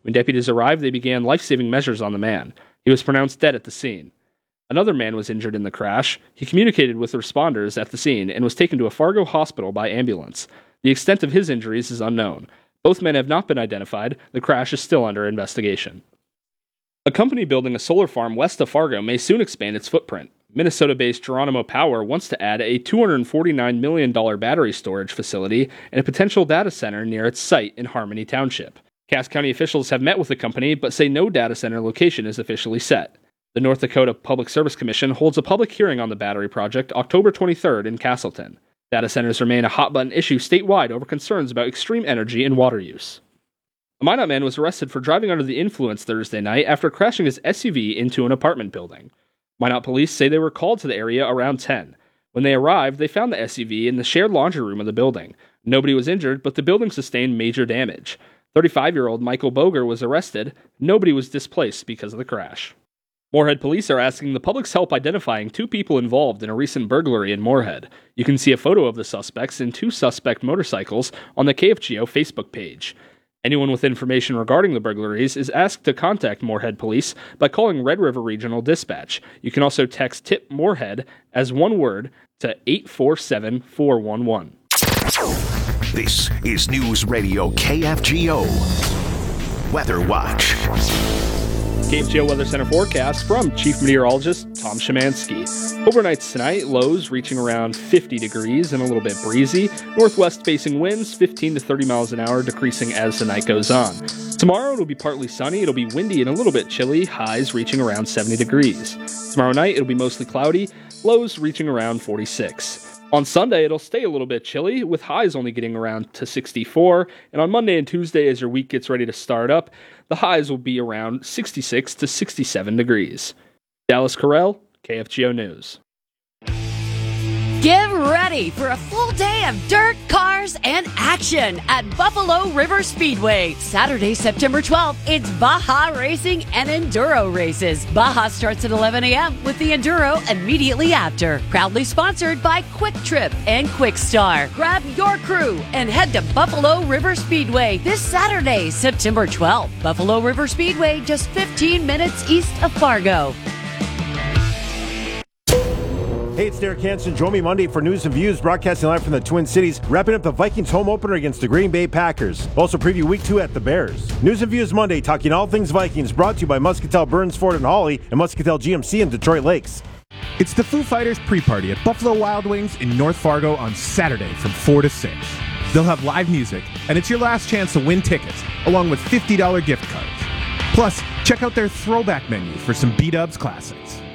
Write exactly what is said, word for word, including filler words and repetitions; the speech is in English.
When deputies arrived, they began life-saving measures on the man. He was pronounced dead at the scene. Another man was injured in the crash. He communicated with responders at the scene and was taken to a Fargo hospital by ambulance. The extent of his injuries is unknown. Both men have not been identified. The crash is still under investigation. A company building a solar farm west of Fargo may soon expand its footprint. Minnesota-based Geronimo Power wants to add a two hundred forty-nine million dollars battery storage facility and a potential data center near its site in Harmony Township. Cass County officials have met with the company but say no data center location is officially set. The North Dakota Public Service Commission holds a public hearing on the battery project October twenty-third in Castleton. Data centers remain a hot-button issue statewide over concerns about extreme energy and water use. A Minot man was arrested for driving under the influence Thursday night after crashing his S U V into an apartment building. Minot police say they were called to the area around ten. When they arrived, they found the S U V in the shared laundry room of the building. Nobody was injured, but the building sustained major damage. thirty-five-year-old Michael Boger was arrested. Nobody was displaced because of the crash. Moorhead police are asking the public's help identifying two people involved in a recent burglary in Moorhead. You can see a photo of the suspects and two suspect motorcycles on the K F G O Facebook page. Anyone with information regarding the burglaries is asked to contact Moorhead Police by calling Red River Regional Dispatch. You can also text Tip Moorhead as one word to eight four seven, four one one. This is News Radio K F G O Weather Watch. K F G O Weather Center forecast from Chief Meteorologist Tom Szymanski. Overnights tonight, lows reaching around fifty degrees and a little bit breezy. Northwest-facing winds fifteen to thirty miles an hour, decreasing as the night goes on. Tomorrow, it'll be partly sunny, it'll be windy and a little bit chilly, highs reaching around seventy degrees. Tomorrow night, it'll be mostly cloudy, lows reaching around forty-six. On Sunday, it'll stay a little bit chilly, with highs only getting around to sixty-four. And on Monday and Tuesday, as your week gets ready to start up, the highs will be around sixty-six to sixty-seven degrees. Dallas Carell, K F G O News. Get ready for a full day of dirt, cars, and action at Buffalo River Speedway. Saturday, September twelfth, it's Baja Racing and Enduro races. Baja starts at eleven a.m. with the Enduro immediately after. Proudly sponsored by Quick Trip and Quick Star. Grab your crew and head to Buffalo River Speedway this Saturday, September twelfth. Buffalo River Speedway, just fifteen minutes east of Fargo. Hey, it's Derek Hansen. Join me Monday for News and Views, broadcasting live from the Twin Cities, wrapping up the Vikings home opener against the Green Bay Packers. Also preview week two at the Bears. News and Views Monday, talking all things Vikings, brought to you by Muscatel Burns, Ford and Hawley, and Muscatel G M C in Detroit Lakes. It's the Foo Fighters pre-party at Buffalo Wild Wings in North Fargo on Saturday from four to six. They'll have live music, and it's your last chance to win tickets, along with fifty dollars gift cards. Plus, check out their throwback menu for some B-Dubs classics.